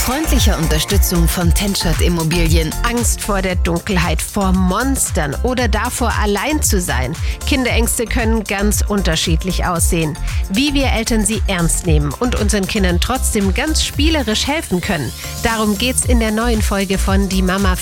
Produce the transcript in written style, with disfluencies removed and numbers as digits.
freundlicher Unterstützung von Tenschert Immobilien. Angst vor der Dunkelheit, vor Monstern oder davor, allein zu sein. Kinderängste können ganz unterschiedlich aussehen. Wie wir Eltern sie ernst nehmen und unseren Kindern trotzdem ganz spielerisch helfen können. Darum geht's in der neuen Folge von Die Mama